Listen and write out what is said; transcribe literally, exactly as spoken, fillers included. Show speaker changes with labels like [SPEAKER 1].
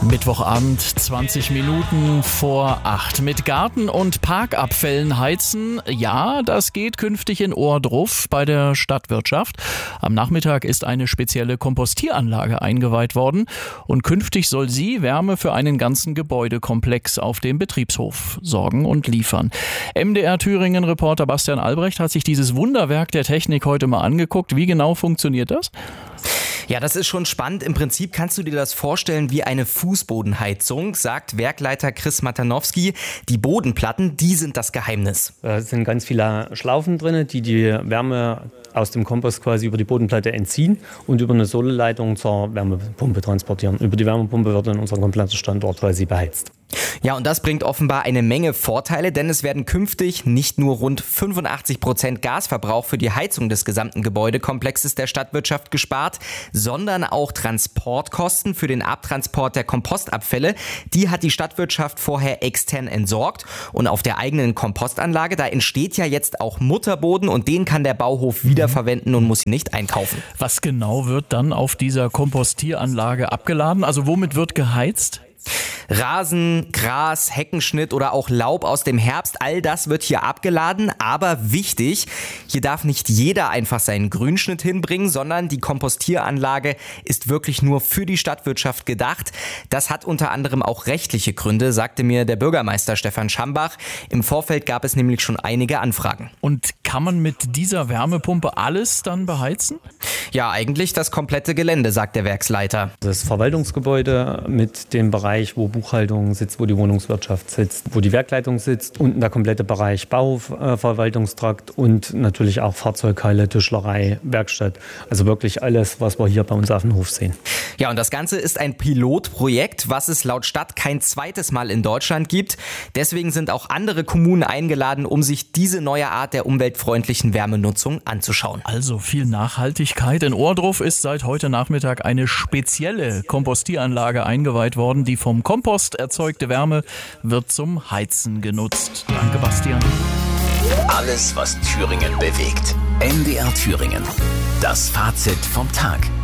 [SPEAKER 1] Mittwochabend, zwanzig Minuten vor acht. Mit Garten- und Parkabfällen heizen, ja, das geht künftig in Ohrdruf bei der Stadtwirtschaft. Am Nachmittag ist eine spezielle Kompostieranlage eingeweiht worden und künftig soll sie Wärme für einen ganzen Gebäudekomplex auf dem Betriebshof sorgen und liefern. M D R Thüringen-Reporter Bastian Albrecht hat sich dieses Wunderwerk der Technik heute mal angeguckt. Wie genau funktioniert das?
[SPEAKER 2] Ja, das ist schon spannend. Im Prinzip kannst du dir das vorstellen wie eine Fußbodenheizung, sagt Werkleiter Chris Matanowski. Die Bodenplatten, die sind das Geheimnis.
[SPEAKER 3] Da sind ganz viele Schlaufen drin, die die Wärme aus dem Kompost quasi über die Bodenplatte entziehen und über eine Solarleitung zur Wärmepumpe transportieren. Über die Wärmepumpe wird dann unser kompletter Standort quasi beheizt.
[SPEAKER 2] Ja, und das bringt offenbar eine Menge Vorteile, denn es werden künftig nicht nur rund fünfundachtzig Prozent Gasverbrauch für die Heizung des gesamten Gebäudekomplexes der Stadtwirtschaft gespart, sondern auch Transportkosten für den Abtransport der Kompostabfälle. Die hat die Stadtwirtschaft vorher extern entsorgt. Und auf der eigenen Kompostanlage, da entsteht ja jetzt auch Mutterboden und den kann der Bauhof wiederverwenden und muss ihn nicht einkaufen.
[SPEAKER 1] Was genau wird dann auf dieser Kompostieranlage abgeladen? Also womit wird geheizt?
[SPEAKER 2] Rasen, Gras, Heckenschnitt oder auch Laub aus dem Herbst, all das wird hier abgeladen. Aber wichtig, hier darf nicht jeder einfach seinen Grünschnitt hinbringen, sondern die Kompostieranlage ist wirklich nur für die Stadtwirtschaft gedacht. Das hat unter anderem auch rechtliche Gründe, sagte mir der Bürgermeister Stefan Schambach. Im Vorfeld gab es nämlich schon einige Anfragen.
[SPEAKER 1] Und kann man mit dieser Wärmepumpe alles dann beheizen?
[SPEAKER 2] Ja, eigentlich das komplette Gelände, sagt der Werksleiter.
[SPEAKER 3] Das Verwaltungsgebäude mit dem Bereich, wo Buchhaltung sitzt, wo die Wohnungswirtschaft sitzt, wo die Werkleitung sitzt, unten der komplette Bereich Bauverwaltungstrakt und natürlich auch Fahrzeughalle, Tischlerei, Werkstatt. Also wirklich alles, was wir hier bei uns auf dem Hof sehen.
[SPEAKER 2] Ja, und das Ganze ist ein Pilotprojekt, was es laut Stadt kein zweites Mal in Deutschland gibt. Deswegen sind auch andere Kommunen eingeladen, um sich diese neue Art der umweltfreundlichen Wärmenutzung anzuschauen.
[SPEAKER 1] Also viel Nachhaltigkeit. In Ohrdruf ist seit heute Nachmittag eine spezielle Kompostieranlage eingeweiht worden. Die vom Kompost erzeugte Wärme wird zum Heizen genutzt. Danke, Bastian.
[SPEAKER 4] Alles, was Thüringen bewegt. M D R Thüringen. Das Fazit vom Tag.